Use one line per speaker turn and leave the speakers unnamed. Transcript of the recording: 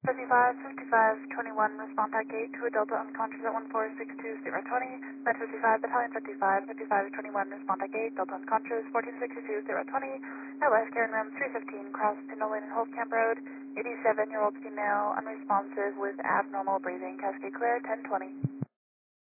55, 55, 21, respond at gate to a Delta unconscious at 1462020. Med 55, Battalion 55, 55, 21, respond at gate, Delta unconscious, 1462020. At Life Care in room 315, cross Tyndall Lane and Holtcamp Road. 87-year-old female, unresponsive with abnormal breathing. Cascade clear, 1020.